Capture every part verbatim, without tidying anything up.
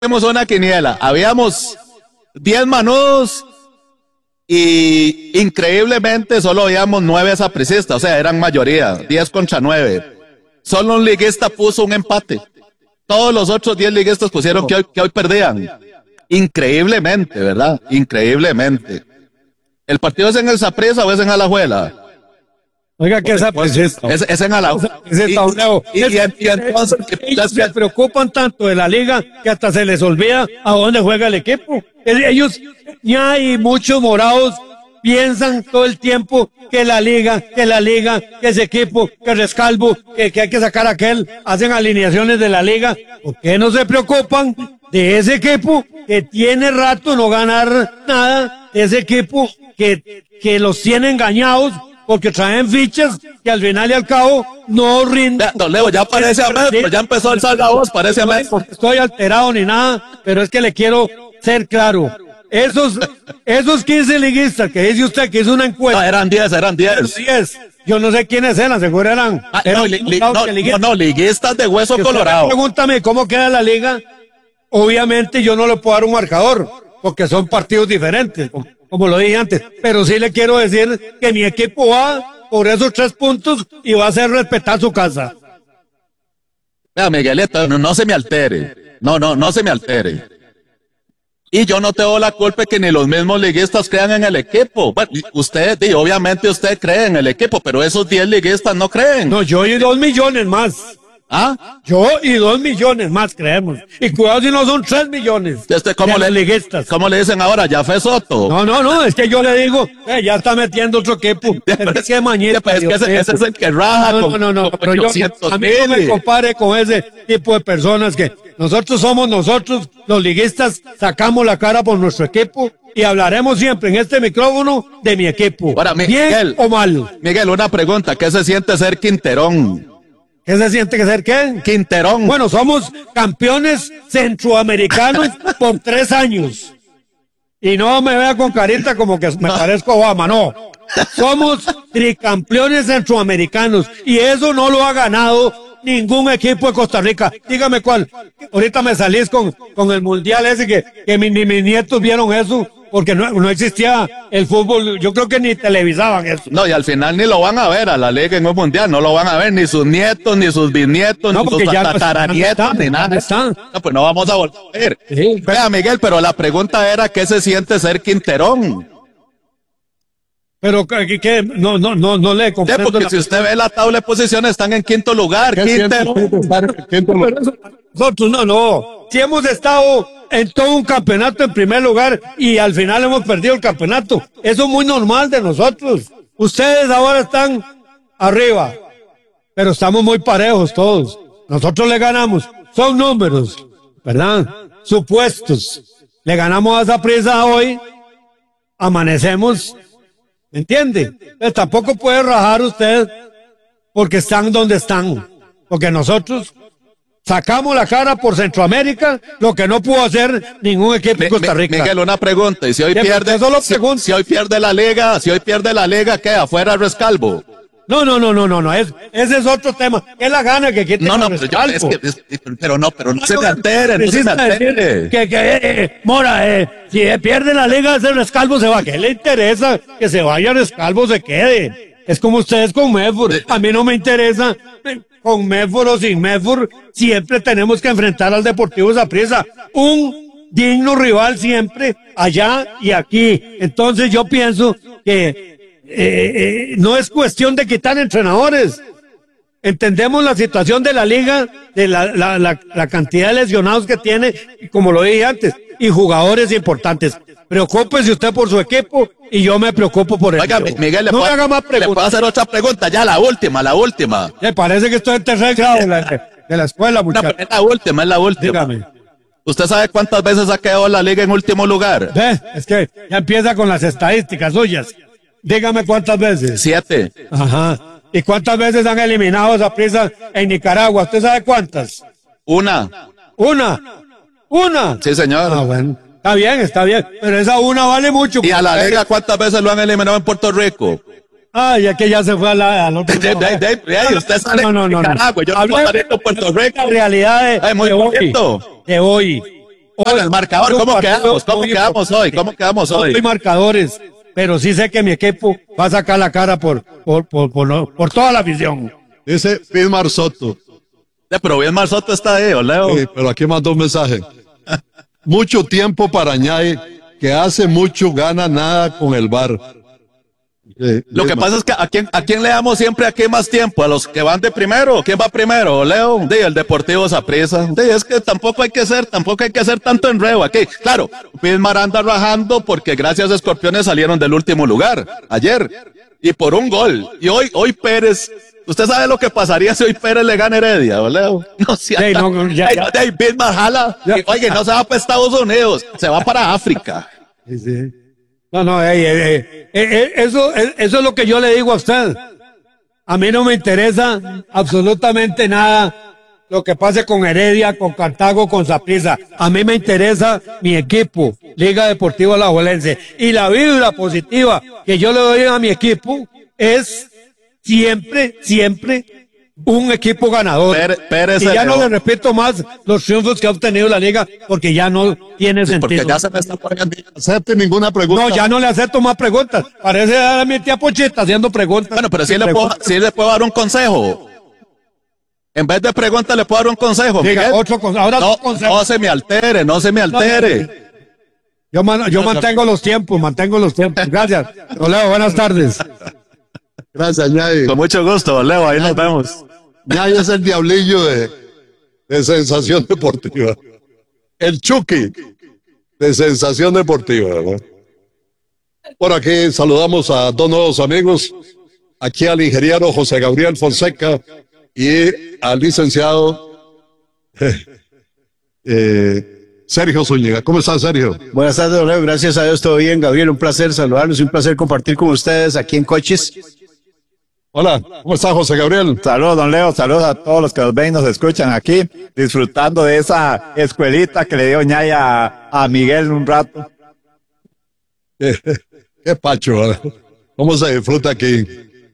Hicimos una quiniela, habíamos diez manudos y increíblemente solo habíamos nueve sapricistas, o sea, eran mayoría, diez contra nueve. Solo un liguista puso un empate. Todos los otros diez liguistas pusieron que hoy, que hoy perdían. Increíblemente, ¿verdad? Increíblemente. ¿El partido es en el Saprissa o es en Alajuela? Oiga, ¿qué es sapricista? Es, es en Alajuela. Y, y, y, y, y entonces, ellos se preocupan tanto de la liga que hasta se les olvida a dónde juega el equipo. Ellos, ya hay muchos morados, piensan todo el tiempo que la liga, que la liga, que ese equipo, que Rescalvo, que, que hay que sacar a aquel, hacen alineaciones de la liga. ¿Por qué no se preocupan de ese equipo que tiene rato no ganar nada? De ese equipo que, que los tiene engañados porque traen fichas que al final y al cabo no rinden. Don Leo, ya parece a metro, ya empezó el salga voz, parece a metro. No estoy alterado ni nada, pero es que le quiero ser claro. Esos, esos quince liguistas que dice usted que hizo una encuesta. No, eran diez, eran diez. diez. Yo no sé quiénes eran, seguro eran. Ah, eran no, li, li, no, liguistas. no, no, liguistas de hueso colorado. Pregúntame cómo queda la liga. Obviamente yo no le puedo dar un marcador, porque son partidos diferentes, como lo dije antes. Pero sí le quiero decir que mi equipo va por esos tres puntos y va a hacer respetar su casa. Vea, Miguelito, no, no se me altere. No, no, no se me altere. Y yo no tengo la culpa que ni los mismos liguistas crean en el equipo. Bueno, usted, y obviamente usted cree en el equipo, pero esos diez liguistas no creen. No, yo y dos millones más. ¿Ah? Yo y dos millones más creemos. Y cuidado si no son tres millones. Este, ¿cómo, de le, liguistas. ¿Cómo le dicen ahora? ¿Ya fue Soto? No, no, no, es que yo le digo, eh, ya está metiendo otro equipo. Es que mañana. Es que ese, ese es el que raja. No, con, no, no, no, con pero yo, a mí no me compare con ese tipo de personas que nosotros somos nosotros, los liguistas, sacamos la cara por nuestro equipo y hablaremos siempre en este micrófono de mi equipo. Ahora, bien Miguel, o mal. Miguel, una pregunta, ¿qué se siente ser Quinterón? ¿Qué se siente que ser qué? Quinterón. Bueno, somos campeones centroamericanos por tres años. Y no me vea con carita como que me parezco Obama, no. Somos tricampeones centroamericanos y eso no lo ha ganado ningún equipo de Costa Rica. Dígame cuál. Ahorita me salís con, con el mundial ese que, que mi, ni mis nietos vieron eso. Porque no, no existía el fútbol, yo creo que ni televisaban eso. No, y al final ni lo van a ver a la liga en un mundial, no lo van a ver ni sus nietos, ni sus bisnietos, no, ni sus ya tataranietos, no ni nada. Están. No, pues no vamos a volver a ver. Sí. Vea, Miguel, pero la pregunta era, ¿qué se siente ser Quinterón? Pero que, que no, no, no, no le comprendo. Sí, porque la... si usted ve la tabla de posiciones, están en quinto lugar. Quinterón. Nosotros no, no. Si hemos estado en todo un campeonato en primer lugar y al final hemos perdido el campeonato. Eso es muy normal de nosotros. Ustedes ahora están arriba, pero estamos muy parejos todos. Nosotros le ganamos. Son números, ¿verdad? Supuestos. Le ganamos a Saprissa hoy, amanecemos, ¿me entiende? Pero tampoco puede rajar usted porque están donde están, porque nosotros sacamos la cara por Centroamérica, lo que no pudo hacer ningún equipo de Costa Rica. Miguel, una pregunta, y si hoy Bien, pierde, solo si, pregunta. si hoy pierde la liga, si hoy pierde la liga, ¿qué? ¿Afuera Rescalvo? No, no, no, no, no, no, es, ese es otro tema. Es la gana que quite. No, no, pero, yo, es que, es, pero no, pero no se me altere, no se me altere. Que, que, eh, eh, Mora, eh, si pierde la liga, ese Rescalvo se va. ¿Qué le interesa que se vaya Rescalvo, se quede? Es como ustedes con Medford. A mí no me interesa con Medford o sin Medford. Siempre tenemos que enfrentar al Deportivo Saprissa. Un digno rival siempre, allá y aquí. Entonces yo pienso que eh, eh, no es cuestión de quitar entrenadores. Entendemos la situación de la liga, de la, la, la, la cantidad de lesionados que tiene, como lo dije antes, y jugadores importantes. Preocúpese usted por su equipo y yo me preocupo por el Oiga, equipo. Miguel, le, no puedo, me haga más preguntas. le puedo hacer otra pregunta, ya la última, la última. Me parece que estoy en tercer grado de la, de la escuela, muchachos. No, pero es la última, es la última. Dígame. ¿Usted sabe cuántas veces ha quedado la liga en último lugar? ¿Ve? Es que ya empieza con las estadísticas suyas. Dígame cuántas veces. Siete. Ajá. ¿Y cuántas veces han eliminado a Saprissa en Nicaragua? ¿Usted sabe cuántas? Una. ¿Una? ¿Una? Sí, señor. Ah, bueno. Está bien, está bien. Pero esa una vale mucho. ¿Y a la liga cuántas veces lo han eliminado en Puerto Rico? Ah, ya que ya se fue a la, al otro. De, de, de, de, usted sale no, no, no, de Nicaragua, yo no Hablemos puedo salir de Puerto Rico. La realidad de, Ay, muy de hoy, bonito. de hoy. Bueno, el marcador, ¿cómo quedamos? ¿Cómo quedamos hoy? ¿Cómo quedamos hoy? No hay marcadores, pero sí sé que mi equipo va a sacar la cara por, por, por, por, por toda la afición. Dice Bismar Soto. Sí, pero Bismar Soto está ahí, Leo. Sí, pero aquí mandó un mensaje. Mucho tiempo para Ñay, que hace mucho gana nada con el V A R. Sí, Lo que pasa es que ¿a quién, ¿a quién le damos siempre aquí más tiempo? ¿A los que van de primero? ¿Quién va primero, Leo? Sí, el Deportivo Saprissa. Sí, es que tampoco hay que hacer, tampoco hay que hacer tanto enredo aquí. Claro, Bismar anda rajando porque gracias a Escorpiones salieron del último lugar ayer. Y por un gol. Y hoy, hoy Pérez, ¿usted sabe lo que pasaría si hoy Pérez le gana Heredia, Leo? No, si Sí, no, ya, ya. Hey, Bismar jala. Y, oye, no se va para Estados Unidos, se va para África. Sí, sí. No, no, ey, ey, ey, ey, eso, eso es lo que yo le digo a usted. A mí no me interesa absolutamente nada lo que pase con Heredia, con Cartago, con Saprissa. A mí me interesa mi equipo, Liga Deportiva Alajuelense. Y la vibra positiva que yo le doy a mi equipo es siempre, siempre un equipo ganador. Pérez, Pérez y ya no le repito más los triunfos que ha obtenido la liga porque ya no tiene sí, sentido. porque ya se me está poniendo. No acepte ninguna pregunta. No, ya no le acepto más preguntas. Parece a mi tía Pochita haciendo preguntas. Bueno, pero sí le, puedo, sí le puedo dar un consejo. En vez de preguntas le puedo dar un consejo. Diga, otro con, ahora no, consejo. no se me altere, no se me altere. No, yo man, yo mantengo los tiempos, mantengo los tiempos. Gracias. Leo, buenas tardes. Gracias, Ñay. Con mucho gusto, Leo, ahí nos vemos. Ñay es el diablillo de, de Sensación Deportiva. El Chucky de Sensación Deportiva, ¿verdad? Por aquí saludamos a dos nuevos amigos. Aquí al ingeniero José Gabriel Fonseca y al licenciado eh, eh, Sergio Zúñiga. ¿Cómo está, Sergio? Buenas tardes, don Leo. Gracias a Dios, todo bien. Gabriel, un placer saludarlos, un placer compartir con ustedes aquí en Cochis. Hola, ¿cómo está, José Gabriel? Saludos, don Leo, saludos a todos los que nos ven y nos escuchan aquí, disfrutando de esa escuelita que le dio Ñay a, a Miguel un rato. Eh, qué pacho, ¿verdad? ¿Cómo se disfruta aquí?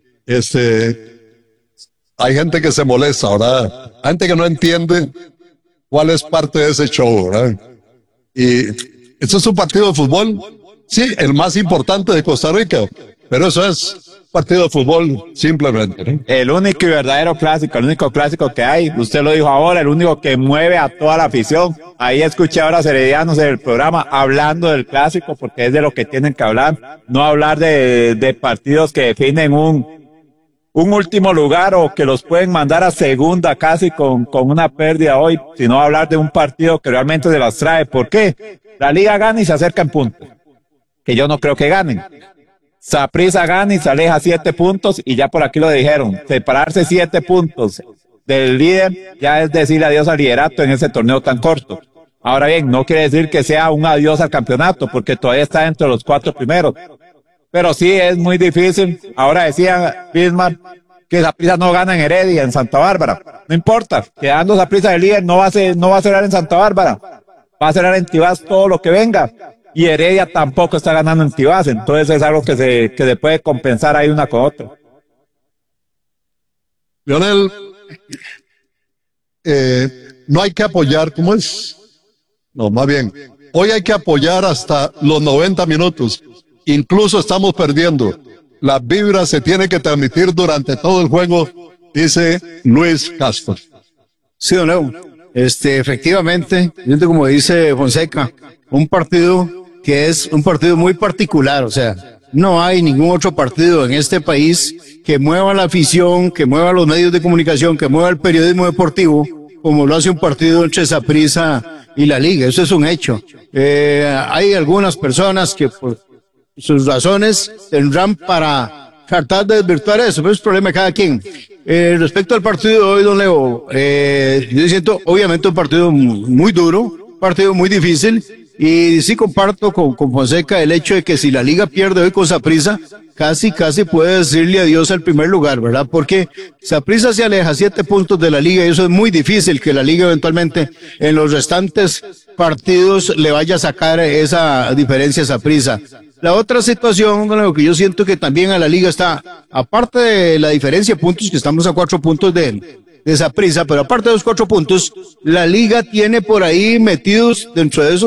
Este, hay gente que se molesta, ¿verdad? Hay gente que no entiende cuál es parte de ese show, ¿verdad? Y esto es un partido de fútbol, sí, el más importante de Costa Rica, pero eso es partido de fútbol simplemente, ¿no? El único y verdadero clásico, el único clásico que hay, usted lo dijo ahora, el único que mueve a toda la afición. Ahí escuché ahora a Heredianos en el programa hablando del clásico, porque es de lo que tienen que hablar, no hablar de, de partidos que definen un, un último lugar o que los pueden mandar a segunda casi con, con una pérdida hoy, sino hablar de un partido que realmente se las trae. ¿Por qué? La liga gana y se acerca en puntos, que yo no creo que ganen. Saprissa gana y se aleja siete puntos y ya por aquí lo dijeron, separarse siete puntos del líder ya es decirle adiós al liderato en ese torneo tan corto. Ahora bien, no quiere decir que sea un adiós al campeonato porque todavía está entre los cuatro primeros, pero sí es muy difícil. Ahora decía Bismar que Saprissa no gana en Heredia, en Santa Bárbara, no importa, quedando Saprissa de líder no va a ser, no va a cerrar en Santa Bárbara, va a cerrar en Tibás todo lo que venga. Y Heredia tampoco está ganando en Tibás, entonces es algo que se, que se puede compensar ahí una con otra. Lionel, eh, no hay que apoyar, ¿cómo es? No, más bien, hoy hay que apoyar hasta los noventa minutos, incluso estamos perdiendo. La vibra se tiene que transmitir durante todo el juego, dice Luis Castro. Sí, don Leo. Este, efectivamente, como dice Fonseca, un partido que es un partido muy particular, o sea, no hay ningún otro partido en este país que mueva la afición, que mueva los medios de comunicación, que mueva el periodismo deportivo, como lo hace un partido entre Saprissa y la Liga. Eso es un hecho. Eh, hay algunas personas que por sus razones tendrán para tratar de desvirtuar eso, pero es problema de cada quien. Eh, respecto al partido de hoy, don Leo, eh, yo siento obviamente un partido muy, muy duro, un partido muy difícil. Y sí comparto con, con Fonseca el hecho de que si la liga pierde hoy con Saprissa, casi, casi puede decirle adiós al primer lugar, ¿verdad? Porque Saprissa se aleja siete puntos de la liga y eso es muy difícil que la liga eventualmente en los restantes partidos le vaya a sacar esa diferencia a Saprissa. La otra situación, bueno, que yo siento que también a la liga está, aparte de la diferencia de puntos, que estamos a cuatro puntos de, de Saprissa, pero aparte de los cuatro puntos, la liga tiene por ahí metidos dentro de esos